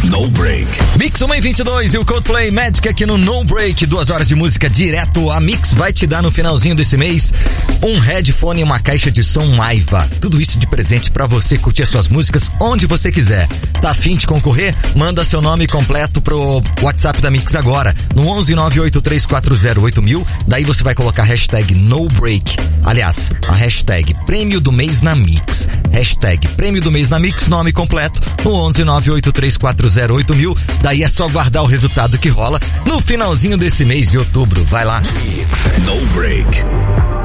No Break. Mix 1:22 e o Coldplay Magic aqui no No Break. 2 horas de música direto. A Mix vai te dar no finalzinho desse mês um headphone e uma caixa de som Maiva. Tudo isso de presente pra você curtir as suas músicas onde você quiser. Tá afim de concorrer? Manda seu nome completo pro WhatsApp da Mix agora, no 11983408000. Daí você vai colocar a hashtag No Break. Aliás, a hashtag Prêmio do Mês na Mix. Hashtag Prêmio do Mês na Mix, nome completo, no 11983408000. Daí é só guardar o resultado que rola no finalzinho desse mês de outubro. Vai lá. No Break.